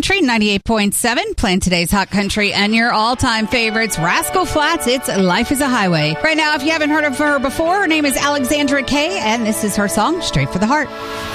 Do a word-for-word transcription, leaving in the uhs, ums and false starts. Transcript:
Country ninety-eight point seven, playing today's Hot Country and your all-time favorites, Rascal Flatts. It's Life is a Highway. Right now, if you haven't heard of her before, her name is Alexandra Kay, and this is her song, Straight for the Heart.